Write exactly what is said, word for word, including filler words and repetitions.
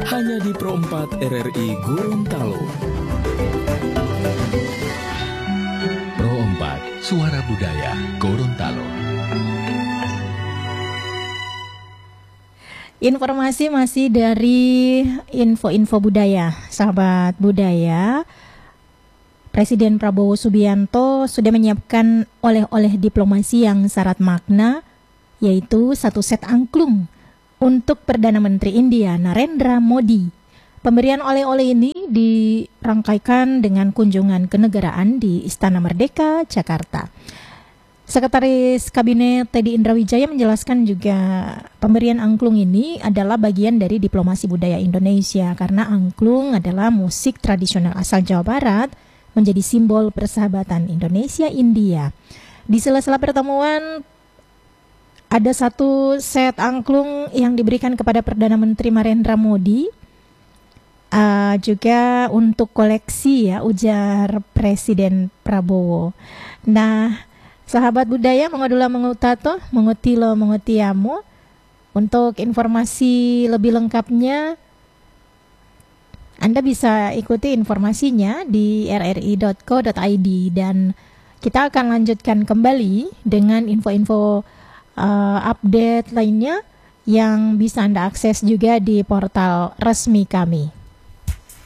hanya di Pro empat R R I Gorontalo. Pro empat, Suara Budaya Gorontalo. Informasi masih dari info-info budaya, sahabat budaya. Presiden Prabowo Subianto sudah menyiapkan oleh-oleh diplomasi yang syarat makna, yaitu satu set angklung untuk Perdana Menteri India Narendra Modi. Pemberian oleh-oleh ini dirangkaikan dengan kunjungan kenegaraan di Istana Merdeka, Jakarta. Sekretaris Kabinet Teddy Indrawijaya menjelaskan juga pemberian angklung ini adalah bagian dari diplomasi budaya Indonesia karena angklung adalah musik tradisional asal Jawa Barat menjadi simbol persahabatan Indonesia-India. Di sela-sela pertemuan ada satu set angklung yang diberikan kepada Perdana Menteri Narendra Modi uh, juga untuk koleksi ya, ujar Presiden Prabowo. Nah, sahabat budaya, mengodula mengutato, mengutilo mengutiamu. Untuk informasi lebih lengkapnya, Anda bisa ikuti informasinya di r r i dot co dot i d. Dan kita akan lanjutkan kembali dengan info-info uh, update lainnya yang bisa Anda akses juga di portal resmi kami.